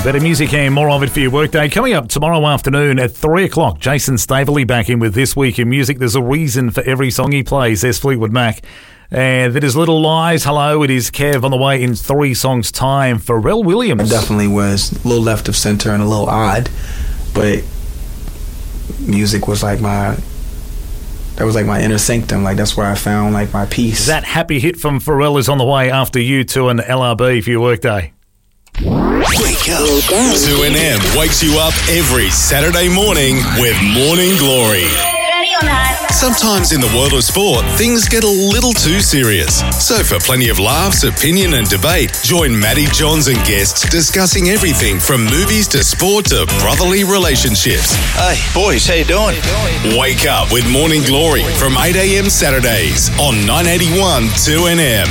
Better music and more of it for your workday. Coming up tomorrow afternoon at 3 o'clock, Jason Staveley back in with This Week in Music. There's a reason for every song he plays. There's Fleetwood Mac. And that is Little Lies. Hello, it is Kev on the way in 3 songs' time. Pharrell Williams. I definitely was a little left of center and a little odd, but music was like my inner sanctum. Like, that's where I found like my peace. That happy hit from Pharrell is on the way after U2 and LRB for your workday. Wake up. 2NM wakes you up every Saturday morning with Morning Glory. Ready or not. Sometimes in the world of sport, things get a little too serious. So for plenty of laughs, opinion and debate, join Matty Johns and guests discussing everything from movies to sport to brotherly relationships. Hey, boys, how you doing? Wake up with Morning Glory from 8 a.m. Saturdays on 981 2NM.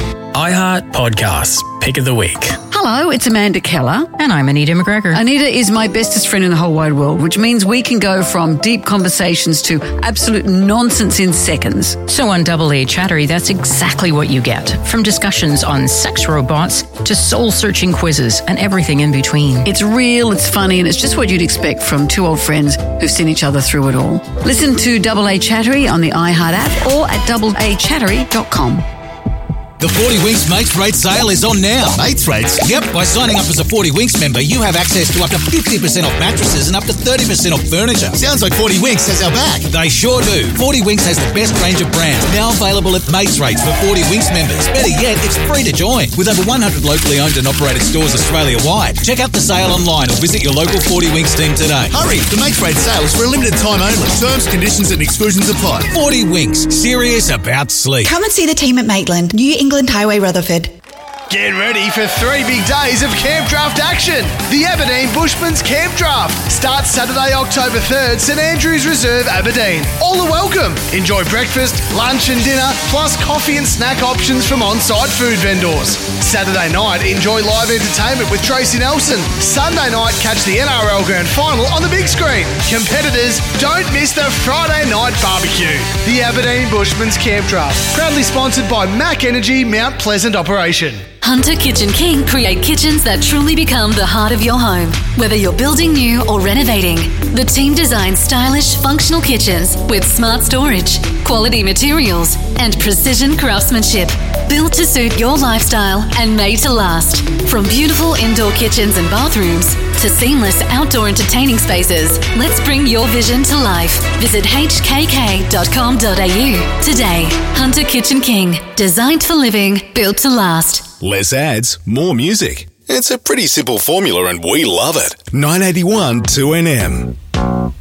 iHeart Podcasts, Pick of the Week. Hello, it's Amanda Keller. And I'm Anita McGregor. Anita is my bestest friend in the whole wide world, which means we can go from deep conversations to absolute nonsense in seconds. So on Double A Chattery, that's exactly what you get. From discussions on sex robots to soul-searching quizzes and everything in between. It's real, it's funny, and it's just what you'd expect from 2 old friends who've seen each other through it all. Listen to Double A Chattery on the iHeart app or at doubleachattery.com. The 40 Winks Mates Rate sale is on now. Mates Rates? Yep, by signing up as a 40 Winks member, you have access to up to 50% off mattresses and up to 30% off furniture. Sounds like 40 Winks has our back. They sure do. 40 Winks has the best range of brands, now available at Mates Rates for 40 Winks members. Better yet, it's free to join. With over 100 locally owned and operated stores Australia-wide. Check out the sale online or visit your local 40 Winks team today. Hurry, the Mates Rate sale is for a limited time only. Terms, conditions and exclusions apply. 40 Winks, serious about sleep. Come and see the team at Maitland, New England Highway, Rutherford. Get ready for 3 big days of Camp Draft action. The Aberdeen Bushman's Camp Draft starts Saturday, October 3rd, St Andrews Reserve, Aberdeen. All are welcome. Enjoy breakfast, lunch and dinner, plus coffee and snack options from on-site food vendors. Saturday night, enjoy live entertainment with Tracy Nelson. Sunday night, catch the NRL Grand Final on the big screen. Competitors, don't miss the Friday night barbecue. The Aberdeen Bushman's Camp Draft, proudly sponsored by Mac Energy Mount Pleasant Operation. Hunter Kitchen King create kitchens that truly become the heart of your home. Whether you're building new or renovating, the team designs stylish, functional kitchens with smart storage, quality materials, and precision craftsmanship. Built to suit your lifestyle and made to last. From beautiful indoor kitchens and bathrooms to seamless outdoor entertaining spaces, let's bring your vision to life. Visit hkk.com.au today. Hunter Kitchen King, designed for living, built to last. Less ads, more music. It's a pretty simple formula and we love it. 981 2NM.